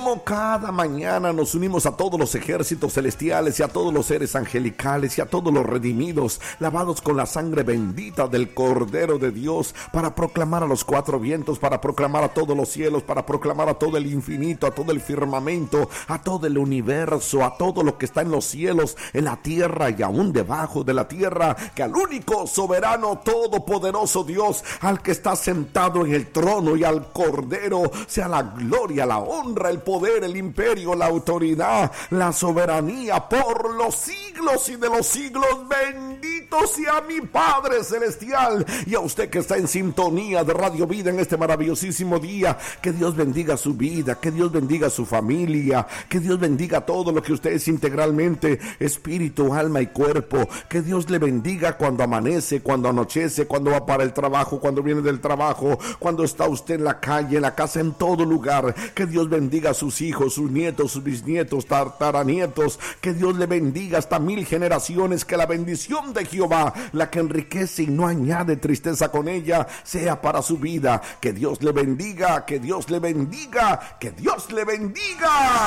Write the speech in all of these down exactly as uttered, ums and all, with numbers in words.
como cada mañana nos unimos a todos los ejércitos celestiales y a todos los seres angelicales y a todos los redimidos, lavados con la sangre bendita del Cordero de Dios, para proclamar a los cuatro vientos, para proclamar a todos los cielos, para proclamar a todo el infinito, a todo el firmamento, a todo el universo, a todo lo que está en los cielos, en la tierra y aún debajo de la tierra, que al único soberano, todopoderoso Dios, al que está sentado en el trono y al Cordero, sea la gloria, la honra, el poder, el imperio, la autoridad, la soberanía por los siglos y de los siglos. Bendito sea mi Padre Celestial, y a usted que está en sintonía de Radio Vida en este maravillosísimo día. Que Dios bendiga su vida, que Dios bendiga su familia, que Dios bendiga todo lo que usted es integralmente, espíritu, alma y cuerpo. Que Dios le bendiga cuando amanece, cuando anochece, cuando va para el trabajo, cuando viene del trabajo, cuando está usted en la calle, en la casa, en todo lugar. Que Dios bendiga a sus hijos, sus nietos, sus bisnietos, tataranietos. Que Dios le bendiga hasta mil generaciones. Que la bendición de Jehová, la que enriquece y no añade tristeza con ella, sea para su vida. Que Dios le bendiga, que Dios le bendiga, que Dios le bendiga.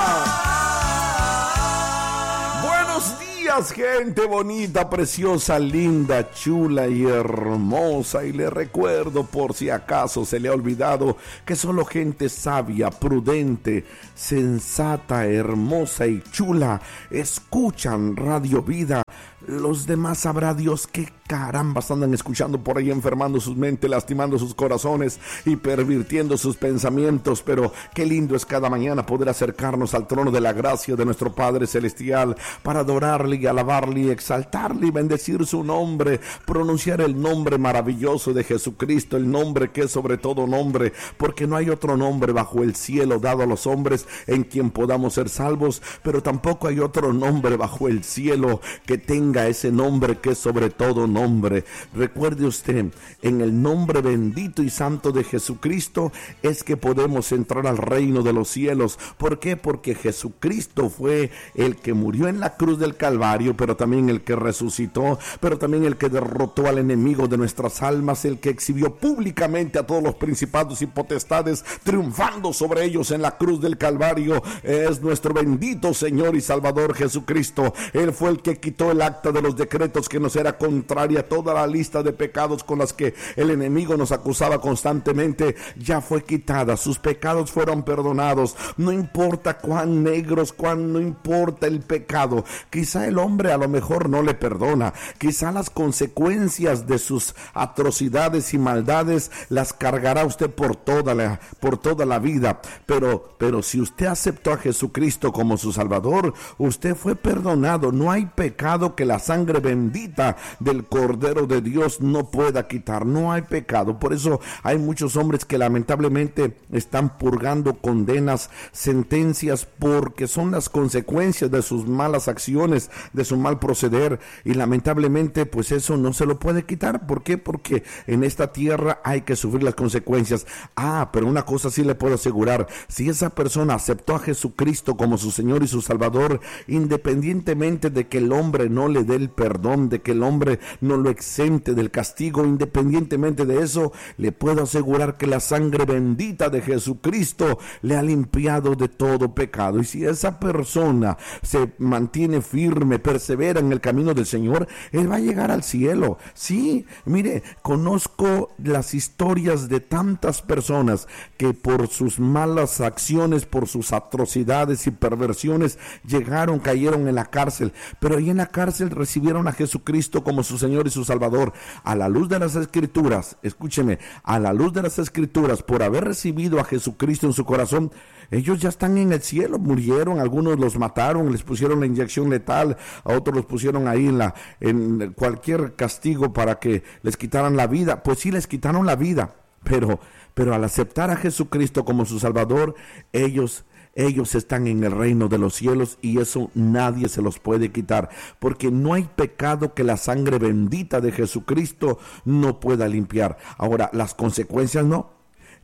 Buenos días, gente bonita, preciosa, linda, chula y hermosa. Y le recuerdo, por si acaso se le ha olvidado, que solo gente sabia, prudente, sensata, hermosa y chula escuchan Radio Vida. Los demás sabrá Dios qué carambas andan escuchando por ahí, enfermando sus mentes, lastimando sus corazones y pervirtiendo sus pensamientos. Pero qué lindo es cada mañana poder acercarnos al trono de la gracia de nuestro Padre Celestial para adorarle y alabarle y exaltarle y bendecir su nombre, pronunciar el nombre maravilloso de Jesucristo, el nombre que es sobre todo nombre, porque no hay otro nombre bajo el cielo dado a los hombres en quien podamos ser salvos, pero tampoco hay otro nombre bajo el cielo que tenga ese nombre que es sobre todo nombre. Recuerde usted, en el nombre bendito y santo de Jesucristo es que podemos entrar al reino de los cielos. ¿Por qué? Porque Jesucristo fue el que murió en la cruz del Calvario, pero también el que resucitó, pero también el que derrotó al enemigo de nuestras almas, el que exhibió públicamente a todos los principados y potestades, triunfando sobre ellos en la cruz del Calvario. Es nuestro bendito Señor y Salvador Jesucristo. Él fue el que quitó el acta de los decretos que nos era contraria a toda la lista de pecados con las que el enemigo nos acusaba constantemente. Ya fue quitada, sus pecados fueron perdonados. No importa cuán negros, cuán no importa el pecado. Quizá el hombre a lo mejor no le perdona, quizá las consecuencias de sus atrocidades y maldades las cargará usted por toda la, por toda la vida, pero, pero si usted aceptó a Jesucristo como su Salvador, usted fue perdonado. No hay pecado que la sangre bendita del Cordero de Dios no pueda quitar. No hay pecado. Por eso hay muchos hombres que lamentablemente están purgando condenas, sentencias, porque son las consecuencias de sus malas acciones, de su mal proceder, y lamentablemente pues eso no se lo puede quitar. ¿Por qué? Porque en esta tierra hay que sufrir las consecuencias. Ah, pero una cosa sí le puedo asegurar: si esa persona aceptó a Jesucristo como su Señor y su Salvador, independientemente de que el hombre no le dé el perdón, de que el hombre no lo exente del castigo, independientemente de eso, le puedo asegurar que la sangre bendita de Jesucristo le ha limpiado de todo pecado. Y si esa persona se mantiene firme, persevera en el camino del Señor, él va a llegar al cielo. Sí, mire, conozco las historias de tantas personas que por sus malas acciones, por sus atrocidades y perversiones, llegaron, cayeron en la cárcel, pero ahí en la cárcel recibieron a Jesucristo como su Señor y su Salvador. A la luz de las Escrituras, escúcheme, a la luz de las Escrituras, por haber recibido a Jesucristo en su corazón, ellos ya están en el cielo. Murieron, algunos los mataron, les pusieron la inyección letal, a otros los pusieron ahí en, la, en cualquier castigo para que les quitaran la vida. Pues sí, les quitaron la vida, pero, pero al aceptar a Jesucristo como su Salvador, ellos Ellos están en el reino de los cielos, y eso nadie se los puede quitar, porque no hay pecado que la sangre bendita de Jesucristo no pueda limpiar. Ahora, las consecuencias no.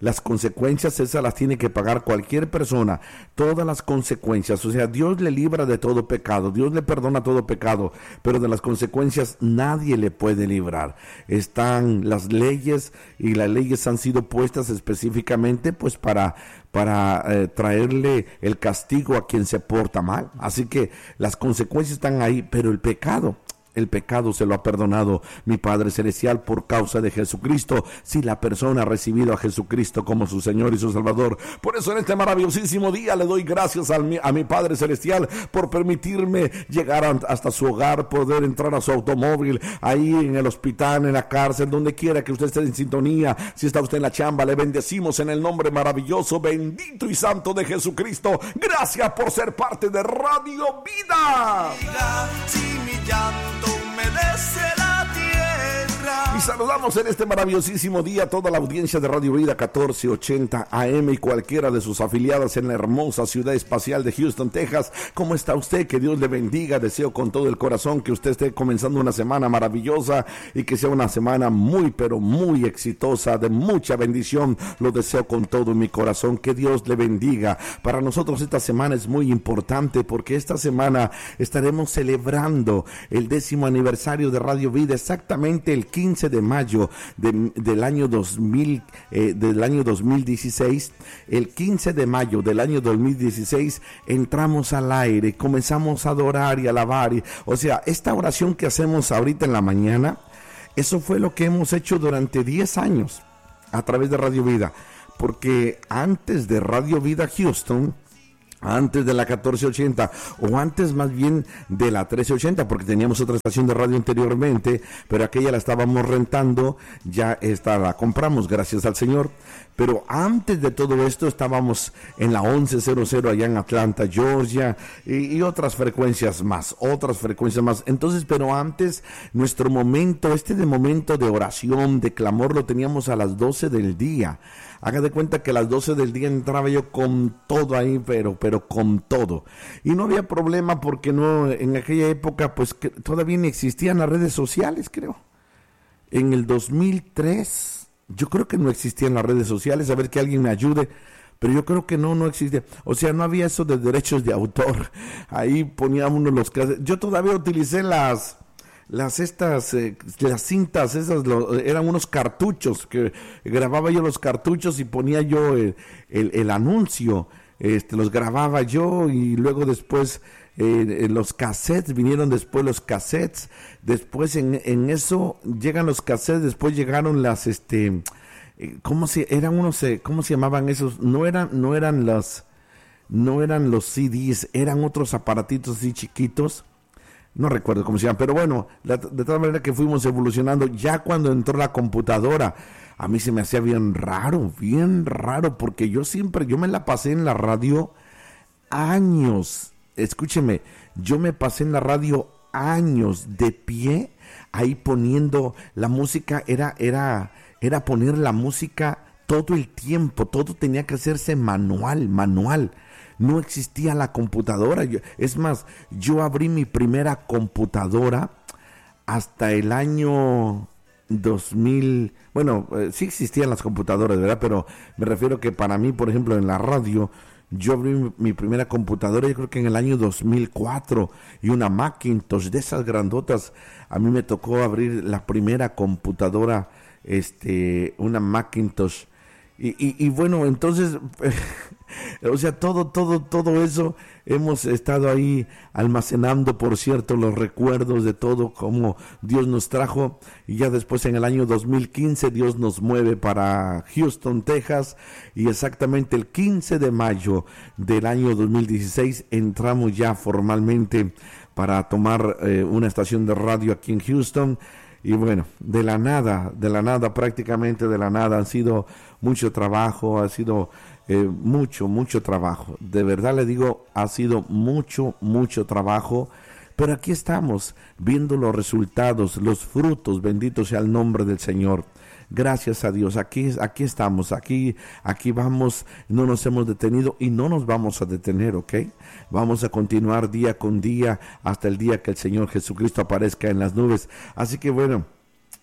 las consecuencias esas las tiene que pagar cualquier persona, todas las consecuencias. O sea, Dios le libra de todo pecado, Dios le perdona todo pecado, pero de las consecuencias nadie le puede librar. Están las leyes, y las leyes han sido puestas específicamente pues para para eh, traerle el castigo a quien se porta mal. Así que las consecuencias están ahí, pero el pecado, el pecado se lo ha perdonado mi Padre Celestial por causa de Jesucristo, si la persona ha recibido a Jesucristo como su Señor y su Salvador. Por eso en este maravillosísimo día le doy gracias a mi, a mi Padre Celestial por permitirme llegar a, hasta su hogar, poder entrar a su automóvil, ahí en el hospital, en la cárcel, donde quiera que usted esté en sintonía. Si está usted en la chamba, le bendecimos en el nombre maravilloso, bendito y santo de Jesucristo. Gracias por ser parte de Radio Vida. Si mi llanto humedece la tierra. Y saludamos en este maravillosísimo día a toda la audiencia de Radio Vida catorce ochenta A M y cualquiera de sus afiliadas en la hermosa ciudad espacial de Houston, Texas. ¿Cómo está usted? Que Dios le bendiga. Deseo con todo el corazón que usted esté comenzando una semana maravillosa y que sea una semana muy, pero muy exitosa, de mucha bendición. Lo deseo con todo mi corazón. Que Dios le bendiga. Para nosotros esta semana es muy importante porque esta semana estaremos celebrando el décimo aniversario de Radio Vida, exactamente el quince de mayo de, del año dos mil, eh, del año dos mil dieciséis. El quince de mayo del año dos mil dieciséis entramos al aire, comenzamos a adorar y alabar. Y, o sea, esta oración que hacemos ahorita en la mañana, eso fue lo que hemos hecho durante diez años a través de Radio Vida, porque antes de Radio Vida Houston, antes de la catorce ochenta, o antes más bien de la trece ochenta, porque teníamos otra estación de radio anteriormente, pero aquella la estábamos rentando, ya esta la compramos, gracias al Señor. Pero antes de todo esto estábamos en la once cero cero allá en Atlanta, Georgia, y, y otras frecuencias más, otras frecuencias más. Entonces, pero antes, nuestro momento, este de momento de oración, de clamor, lo teníamos a las doce del día. Haga de cuenta que a las doce del día entraba yo con todo ahí, pero, pero con todo. Y no había problema porque no, en aquella época, pues que todavía ni existían las redes sociales, creo. En el dos mil tres, yo creo que no existían las redes sociales, a ver que alguien me ayude. Pero yo creo que no, no existía. O sea, no había eso de derechos de autor. Ahí ponía uno los casos. Yo todavía utilicé las... Las estas, eh, las cintas, esas lo, eran unos cartuchos, que grababa yo los cartuchos y ponía yo el, el, el anuncio, este, los grababa yo y luego después eh, los cassettes, vinieron después los cassettes, después en, en eso llegan los cassettes, después llegaron las, este, ¿cómo se, eran unos, eh, cómo se llamaban esos? No eran, no eran las, no eran los C Ds, eran otros aparatitos así chiquitos. No recuerdo cómo se llama, pero bueno, la, de tal manera que fuimos evolucionando. Ya cuando entró la computadora, a mí se me hacía bien raro, bien raro, porque yo siempre, yo me la pasé en la radio años. Escúcheme, yo me pasé en la radio años de pie, ahí poniendo la música, era, era, era poner la música todo el tiempo, todo tenía que hacerse manual, manual. No existía la computadora. Yo, es más, yo abrí mi primera computadora hasta el año dos mil. Bueno, eh, sí existían las computadoras, ¿verdad? Pero me refiero que para mí, por ejemplo, en la radio, yo abrí mi, mi primera computadora, yo creo que en el año dos mil cuatro, y una Macintosh de esas grandotas. A mí me tocó abrir la primera computadora, este, una Macintosh. Y, y, y bueno, entonces, o sea, todo, todo, todo eso hemos estado ahí almacenando, por cierto, los recuerdos de todo, cómo Dios nos trajo. Y ya después en el año dos mil quince Dios nos mueve para Houston, Texas, y exactamente el quince de mayo del año dos mil dieciséis entramos ya formalmente para tomar eh, una estación de radio aquí en Houston. Y bueno, de la nada, de la nada, prácticamente de la nada, ha sido mucho trabajo, ha sido eh, mucho, mucho trabajo. De verdad le digo, ha sido mucho, mucho trabajo. Pero aquí estamos, viendo los resultados, los frutos, bendito sea el nombre del Señor. Gracias a Dios, aquí, aquí estamos, aquí, aquí vamos, no nos hemos detenido y no nos vamos a detener, ¿ok? Vamos a continuar día con día hasta el día que el Señor Jesucristo aparezca en las nubes. Así que bueno,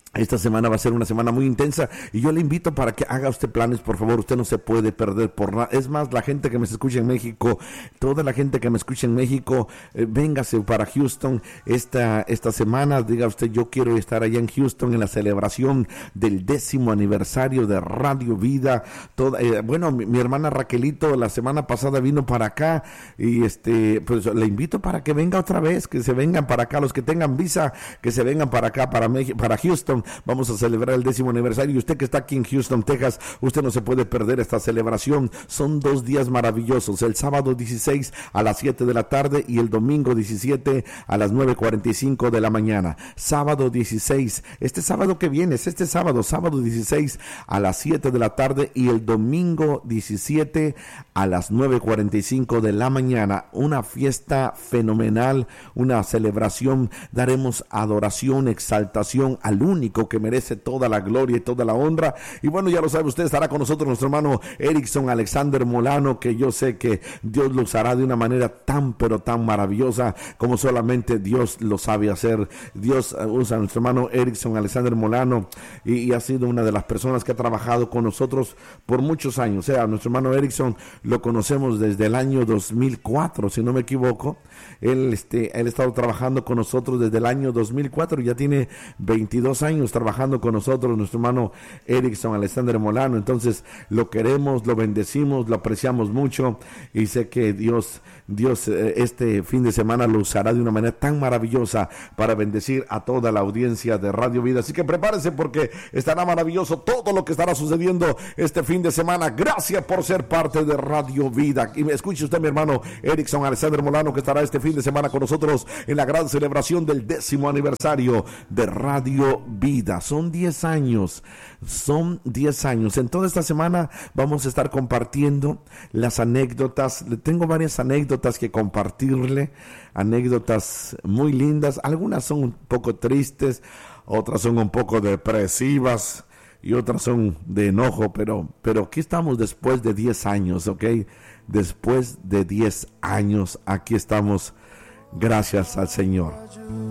Esta semana va a ser una semana muy intensa y yo le invito para que haga usted planes, por favor. Usted no se puede perder por nada. Es más, la gente que me escucha en México, toda la gente que me escucha en México, eh, véngase para Houston esta, esta semana. Diga usted, yo quiero estar allá en Houston en la celebración del décimo aniversario de Radio Vida. Toda, eh, bueno, mi, mi hermana Raquelito la semana pasada vino para acá y este, pues le invito para que venga otra vez, que se vengan para acá. Los que tengan visa, que se vengan para acá, para México, para Houston. Vamos a celebrar el décimo aniversario y usted que está aquí en Houston, Texas, usted no se puede perder esta celebración. Son dos días maravillosos, el sábado dieciséis a las siete de la tarde y el domingo diecisiete a las nueve cuarenta y cinco de la mañana. Sábado dieciséis, este sábado que viene, es este sábado, sábado dieciséis a las siete de la tarde y el domingo diecisiete a las nueve cuarenta y cinco de la mañana. Una fiesta fenomenal, una celebración. Daremos adoración, exaltación al único que merece toda la gloria y toda la honra. Y bueno, ya lo sabe usted, estará con nosotros nuestro hermano Erickson Alexander Molano, que yo sé que Dios lo usará de una manera tan pero tan maravillosa como solamente Dios lo sabe hacer. Dios usa a nuestro hermano Erickson Alexander Molano y, y ha sido una de las personas que ha trabajado con nosotros por muchos años. O sea, nuestro hermano Erickson lo conocemos desde el año dos mil cuatro, si no me equivoco. Él, este, él ha estado trabajando con nosotros desde el año dos mil cuatro, ya tiene veintidós años trabajando con nosotros, nuestro hermano Erickson Alexander Molano. Entonces lo queremos, lo bendecimos, lo apreciamos mucho y sé que Dios, Dios eh, este fin de semana lo usará de una manera tan maravillosa para bendecir a toda la audiencia de Radio Vida. Así que prepárese porque estará maravilloso todo lo que estará sucediendo este fin de semana. Gracias por ser parte de Radio Vida. Y me escuche usted, mi hermano Erickson Alexander Molano, que estará este fin de semana con nosotros en la gran celebración del décimo aniversario de Radio Vida. Son diez años, son diez años. En toda esta semana vamos a estar compartiendo las anécdotas. Tengo varias anécdotas que compartirle, anécdotas muy lindas. Algunas son un poco tristes, otras son un poco depresivas y otras son de enojo, pero, pero aquí estamos después de diez años, ¿ok? Después de diez años, aquí estamos, gracias al Señor.